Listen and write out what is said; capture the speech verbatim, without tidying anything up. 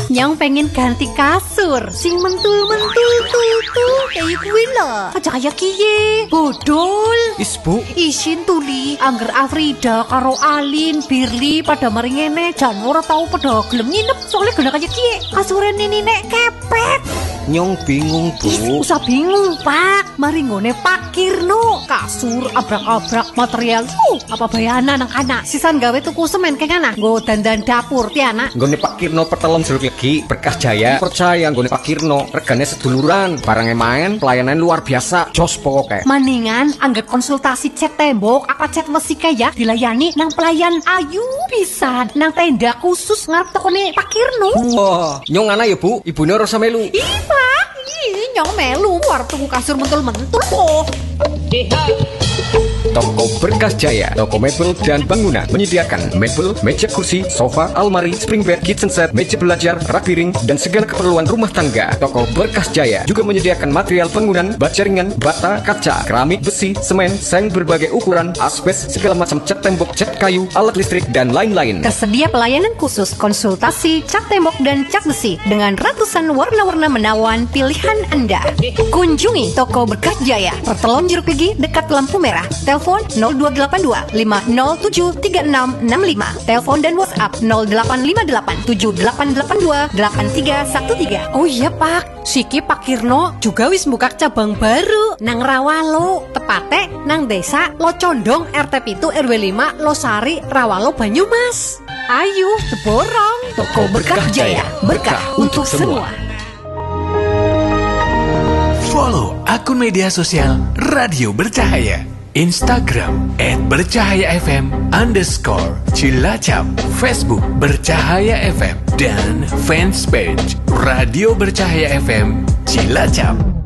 Nyong pengen ganti kasur sing mentul-mentul tuh kayak kuwi lho. Aja kaya kiye. Bodol. Is Bu, Isin tuli angger Afrida karo Alin, Birli pada mari ngene jan ora tau pada gelem nginep soalnya gena kaya kiye. Kasure nini nek kepet. Nyong bingung Ih, Bu. usah bingung Pak. Mari ngone Pak Kirno. Kasur abrak-abrak material. Uh, apa bayana nang kana. Sisan gawe tuku semen keng ana. Nggo dandan dapur ti anak. Nggone Pak Kirno pertelon jeruk legi Berkah Jaya. Percaya nggone Pak Kirno regane seduluran, barangnya main, pelayanan luar biasa. Jos pokoke. Maningan angger konsultasi cat tembok apa cat besi kaya dilayani nang pelayan ayu pisan nang tenda khusus ngarep tokone Pak Kirno. Wah, nyong ana ya Bu, ibune ora usah melu. Ih Pak, ih nyong melu arep tuku kasur mentul-mentul kok. Toko Berkah Jaya, toko mebel dan bangunan menyediakan mebel, meja kursi, sofa, almari, spring bed, kitchen set, meja belajar, rak piring, dan segala keperluan rumah tangga. Toko Berkah Jaya juga menyediakan material bangunan, baja ringan, bata, kaca, keramik, besi, semen, seng berbagai ukuran, asbes, segala macam cat tembok, cat kayu, alat listrik, dan lain-lain. Tersedia pelayanan khusus konsultasi cat tembok dan cat besi dengan ratusan warna-warna menawan pilihan Anda. Kunjungi toko Berkah Jaya, Pertelon Jeruk Legi dekat lampu merah. Telepon nol dua delapan dua lima nol tujuh tiga enam enam lima. Telepon dan WhatsApp nol delapan lima delapan tujuh delapan delapan dua delapan tiga satu tiga. Oh iya Pak, siki Pak Kirno juga wis buka cabang baru nang Rawalo, tepate nang desa Locondong R T pitu R W lima Losari Rawalo Banyumas. Ayo borong toko Berkah Jaya, berkah untuk semua. Follow akun media sosial Radio Bercahaya, Instagram at bercahaya fm underscore Cilacap, Facebook Bercahaya F M, dan fanspage Radio Bercahaya F M Cilacap.